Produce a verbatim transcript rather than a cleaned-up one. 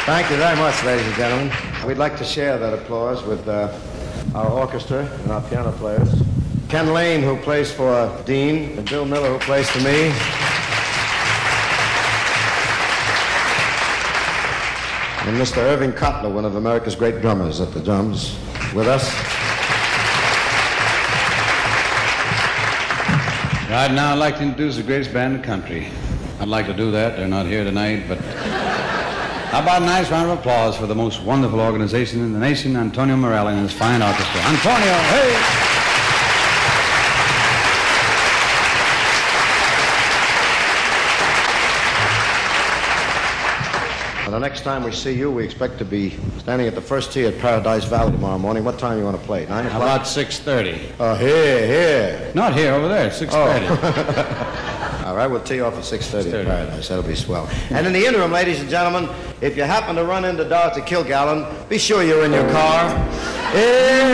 Thank you very much, ladies and gentlemen. We'd like to share that applause with uh, our orchestra and our piano players. Ken Lane, who plays for Dean, and Bill Miller, who plays for me. And Mister Irving Kotler, one of America's great drummers, at the drums with us. Right now, I'd like to introduce the greatest band in the country. I'd like to do that. They're not here tonight, but how about a nice round of applause for the most wonderful organization in the nation, Antonio Morelli and his fine orchestra. Antonio, hey! And the next time we see you, we expect to be standing at the first tee at Paradise Valley tomorrow morning. What time do you want to play? Nine o'clock? About six thirty. Oh, here, here. Not here, over there, six thirty. Oh. All right, we'll tee off at six thirty at Paradise. That'll be swell. And in the interim, ladies and gentlemen, if you happen to run into Dorothy Kilgallen, be sure you're in your car.